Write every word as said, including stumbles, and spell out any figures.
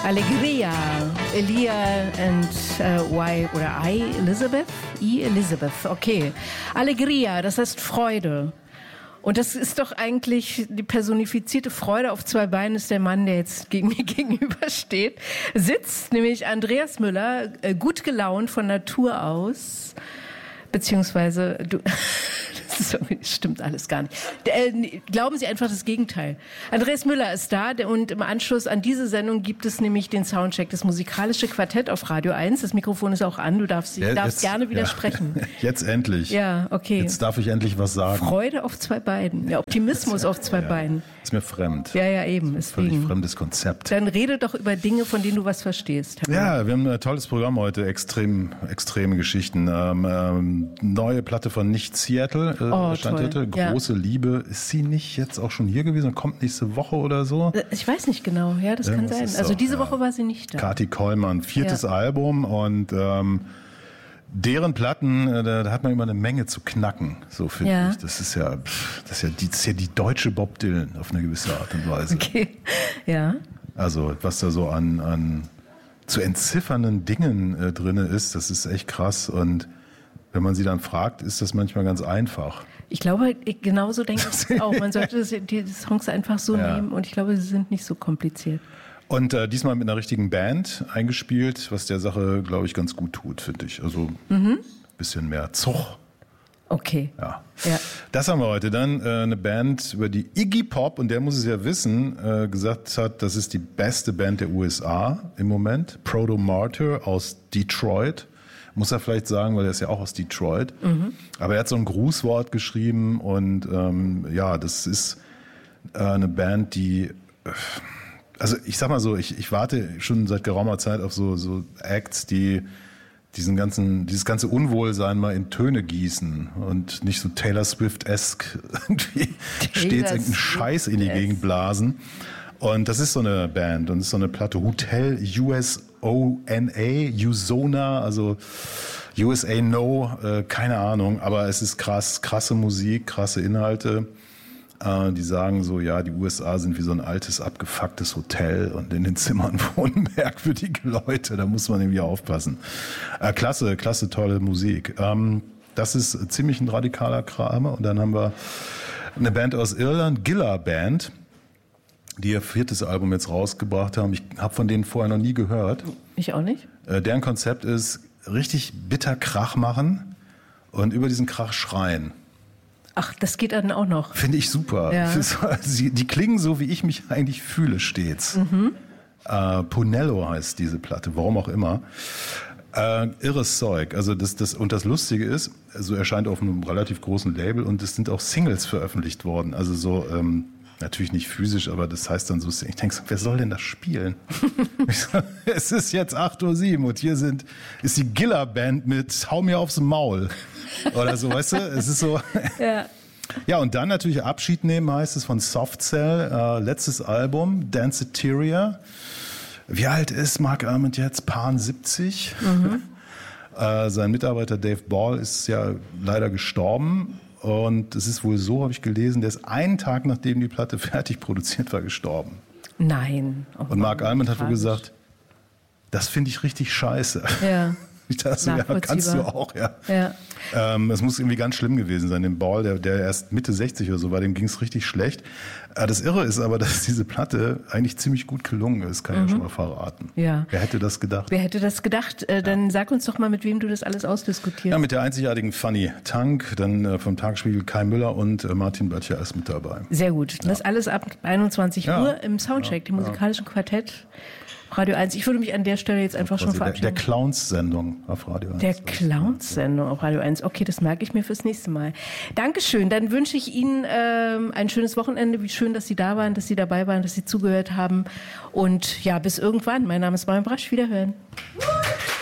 Allegria, Elia and uh, Y oder I, Elizabeth? I, Elizabeth, okay. Allegria, das heißt Freude. Und das ist doch eigentlich die personifizierte Freude auf zwei Beinen, ist der Mann, der jetzt gegen mir gegenübersteht, sitzt, nämlich Andreas Müller, äh, gut gelaunt von Natur aus, beziehungsweise du... Das stimmt alles gar nicht. Äh, glauben Sie einfach das Gegenteil. Andreas Müller ist da und im Anschluss an diese Sendung gibt es nämlich den Soundcheck, das musikalische Quartett auf Radio eins. Das Mikrofon ist auch an, du darfst, ja, darfst jetzt, gerne widersprechen. Ja. Jetzt endlich. Ja, okay. Jetzt darf ich endlich was sagen. Freude auf zwei Beinen, ja, Optimismus auf zwei ja. Beinen. Ist mir fremd. Ja, ja, eben. Ist völlig wegen. fremdes Konzept. Dann rede doch über Dinge, von denen du was verstehst. Ja, wir haben ein tolles Programm heute, extrem, extreme Geschichten. Ähm, ähm, neue Platte von Nicht Seattle, äh, oh, stand heute. Große ja. Liebe. Ist sie nicht jetzt auch schon hier gewesen und kommt nächste Woche oder so? Ich weiß nicht genau, ja, das Irgendwas kann sein. Also diese auch, Woche ja. war sie nicht da. Kati Kollmann, viertes ja. Album und ähm, deren Platten, äh, da, da hat man immer eine Menge zu knacken, so finde ja. ich. Das ist ja, das ist ja, die, das ist ja die deutsche Bob Dylan auf eine gewisse Art und Weise. Okay, ja. Also was da so an, an zu entziffernden Dingen äh, drin ist, das ist echt krass und wenn man sie dann fragt, ist das manchmal ganz einfach. Ich glaube, genauso denke ich es auch. Man sollte das, die Songs einfach so ja. nehmen und ich glaube, sie sind nicht so kompliziert. Und äh, diesmal mit einer richtigen Band eingespielt, was der Sache, glaube ich, ganz gut tut, finde ich. Also ein mhm. bisschen mehr Zug. Okay. Ja. ja. Das haben wir heute dann. Äh, eine Band, über die Iggy Pop, und der muss es ja wissen, äh, gesagt hat, das ist die beste Band der U S A im Moment. Proto Martyr aus Detroit. Muss er vielleicht sagen, weil er ist ja auch aus Detroit. Mhm. Aber er hat so ein Grußwort geschrieben und ähm, ja, das ist äh, eine Band, die, äh, also ich sag mal so, ich, ich warte schon seit geraumer Zeit auf so, so Acts, die diesen ganzen, dieses ganze Unwohlsein mal in Töne gießen und nicht so Taylor Swift-esque irgendwie stets irgendeinen Scheiß in die Gegend blasen. Und das ist so eine Band und das ist so eine Platte, Hotel U S O N A, Usona, also U S A No, äh, keine Ahnung, aber es ist krass, krasse Musik, krasse Inhalte. Äh, die sagen so, ja, die U S A sind wie so ein altes, abgefucktes Hotel und in den Zimmern wohnen merkwürdige Leute, da muss man irgendwie aufpassen. Äh, klasse, klasse, tolle Musik. Ähm, das ist ziemlich ein radikaler Kram. Und dann haben wir eine Band aus Irland, Gilla Band, die ihr viertes Album jetzt rausgebracht haben. Ich habe von denen vorher noch nie gehört. Ich auch nicht. Äh, deren Konzept ist, richtig bitter Krach machen und über diesen Krach schreien. Ach, das geht dann auch noch. Finde ich super. Ja. Die klingen so, wie ich mich eigentlich fühle stets. Mhm. Äh, Punello heißt diese Platte, warum auch immer. Äh, irres Zeug. Also das, das, und das Lustige ist, so also erscheint auf einem relativ großen Label und es sind auch Singles veröffentlicht worden. Also so... Ähm, Natürlich nicht physisch, aber das heißt dann so, ich denke so, wer soll denn das spielen? so, es ist jetzt acht Uhr sieben und hier sind, ist die Gilla Band mit Hau mir aufs Maul. Oder so, weißt du? Es ist so. Ja. Ja, und dann natürlich Abschied nehmen heißt es von Soft Cell, äh, letztes Album, Danceteria. Wie alt ist Mark Almond jetzt? Paar siebzig. Mhm. äh, sein Mitarbeiter Dave Ball ist ja leider gestorben. Und es ist wohl so, habe ich gelesen, der ist einen Tag, nachdem die Platte fertig produziert war, gestorben. Nein. Oh, und Mark Almond hat wohl gesagt, das finde ich richtig scheiße. Ja. Ich dachte so, ja, kannst du auch, ja. ja. Ähm, es muss irgendwie ganz schlimm gewesen sein. Dem Ball, der, der erst Mitte sechzig oder so war, dem ging es richtig schlecht. Äh, das Irre ist aber, dass diese Platte eigentlich ziemlich gut gelungen ist, kann ich mhm. ja schon mal verraten. Ja. Wer hätte das gedacht? Wer hätte das gedacht? Äh, dann ja. sag uns doch mal, mit wem du das alles ausdiskutierst. Ja, mit der einzigartigen Fanny Tank, dann äh, vom Tagesspiegel Kai Müller und äh, Martin Böttcher ist mit dabei. Sehr gut. Ja. Das alles ab einundzwanzig ja. Uhr im Soundcheck, ja. dem musikalischen Quartett. Radio eins. Ich würde mich an der Stelle jetzt einfach schon verabschieden. Der, der Clowns-Sendung auf Radio eins. Der Clowns-Sendung auf Radio eins. Okay, das merke ich mir fürs nächste Mal. Dankeschön. Dann wünsche ich Ihnen ähm, ein schönes Wochenende. Wie schön, dass Sie da waren, dass Sie dabei waren, dass Sie zugehört haben. Und ja, bis irgendwann. Mein Name ist Marion Brasch. Wiederhören.